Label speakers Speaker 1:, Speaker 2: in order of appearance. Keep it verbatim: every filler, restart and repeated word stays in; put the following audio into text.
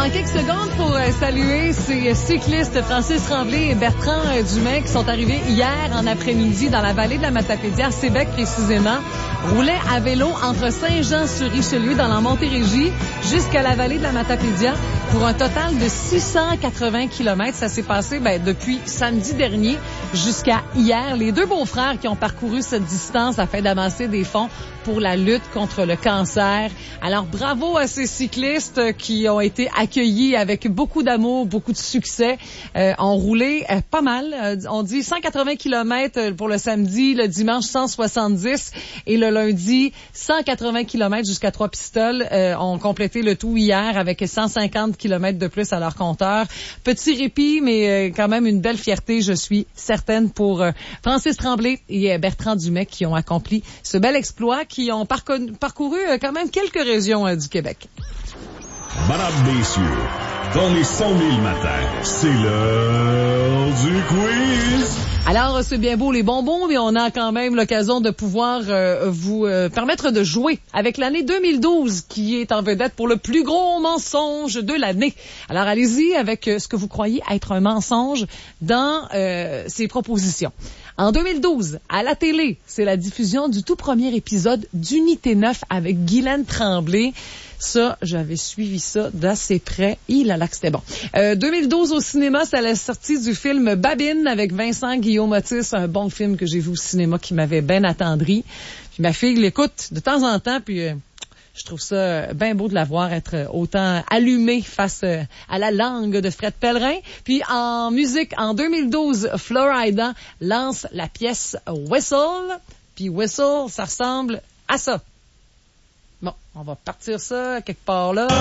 Speaker 1: En quelques secondes pour euh, saluer ces cyclistes Francis Tremblay et Bertrand euh, Dumais qui sont arrivés hier en après-midi dans la vallée de la Matapédia, à Sébec précisément, roulaient à vélo entre Saint-Jean-sur-Richelieu dans la Montérégie jusqu'à la vallée de la Matapédia pour un total de six cent quatre-vingts kilomètres. Ça s'est passé ben, depuis samedi dernier jusqu'à hier. Les deux beaux-frères qui ont parcouru cette distance afin d'amasser des fonds pour la lutte contre le cancer. Alors, bravo à ces cyclistes qui ont été accueillis avec beaucoup d'amour, beaucoup de succès. Euh, ont roulé euh, pas mal. Euh, on dit cent quatre-vingts kilomètres pour le samedi, le dimanche cent soixante-dix et le lundi cent quatre-vingts kilomètres jusqu'à Trois-Pistoles. Euh, ont complété le tout hier avec cent cinquante kilomètres de plus à leur compteur. Petit répit, mais euh, quand même une belle fierté, je suis certaine, pour euh, Francis Tremblay et euh, Bertrand Dumais qui ont accompli ce bel exploit, qui ont parcouru, parcouru euh, quand même quelques régions euh, du Québec.
Speaker 2: Madame, messieurs, dans les cent mille matins, c'est l'heure du quiz.
Speaker 1: Alors, c'est bien beau les bonbons, mais on a quand même l'occasion de pouvoir euh, vous euh, permettre de jouer avec l'année deux mille douze qui est en vedette pour le plus gros mensonge de l'année. Alors, allez-y avec euh, ce que vous croyez être un mensonge dans euh, ces propositions. En deux mille douze, à la télé, c'est la diffusion du tout premier épisode d'Unité neuf avec Guylaine Tremblay. Ça, j'avais suivi ça d'assez près. Il a là que c'était bon. Euh, deux mille douze au cinéma, c'est la sortie du film Babine avec Vincent Guillaume Otis, un bon film que j'ai vu au cinéma qui m'avait bien attendri. Puis ma fille l'écoute de temps en temps, puis euh, je trouve ça bien beau de la voir être autant allumée face à la langue de Fred Pellerin. Puis en musique, en deux mille douze, Florida lance la pièce Whistle. Puis Whistle, ça ressemble à ça. Bon, on va partir ça quelque part là.